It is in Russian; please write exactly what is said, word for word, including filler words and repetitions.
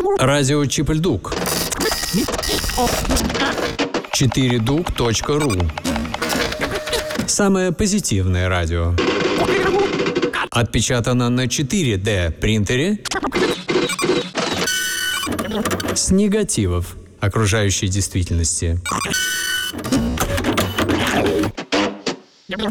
Радио Чип-Дук. четыре дук точка ру. Самое позитивное радио. Отпечатано на четыре дэ принтере с негативов окружающей действительности.